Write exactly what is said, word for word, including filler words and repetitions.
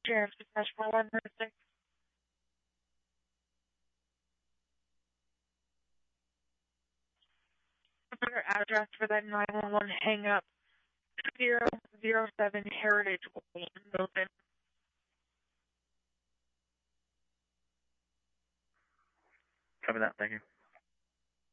Sheriff's Dispatch four one six. Your address for that nine one one hang up, two zero zero seven Heritage Way in Milton. Copy that, thank you.